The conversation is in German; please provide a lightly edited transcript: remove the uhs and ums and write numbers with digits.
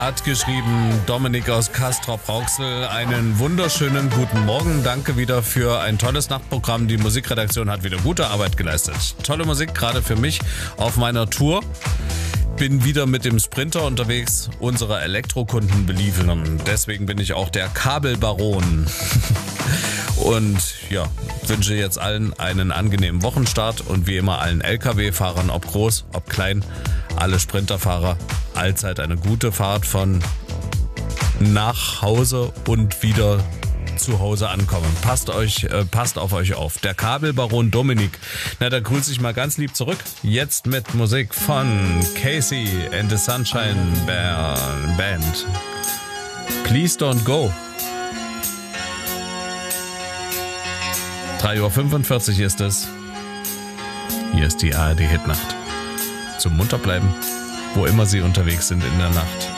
Hat geschrieben, Dominik aus Castrop-Rauxel, einen wunderschönen guten Morgen. Danke wieder für ein tolles Nachtprogramm. Die Musikredaktion hat wieder gute Arbeit geleistet. Tolle Musik, gerade für mich auf meiner Tour. Bin wieder mit dem Sprinter unterwegs, unsere Elektrokunden beliefern. Deswegen bin ich auch der Kabelbaron. Und ja, wünsche jetzt allen einen angenehmen Wochenstart und wie immer allen LKW-Fahrern, ob groß, ob klein, alle Sprinterfahrer, allzeit eine gute Fahrt von nach Hause und wieder zu Hause ankommen. Passt auf euch auf. Der Kabelbaron Dominik. Na, da grüße ich mal ganz lieb zurück. Jetzt mit Musik von Casey and the Sunshine Band. Please Don't Go. 3:45 Uhr ist es. Hier ist die ARD Hitnacht. Zum Munterbleiben, wo immer Sie unterwegs sind in der Nacht.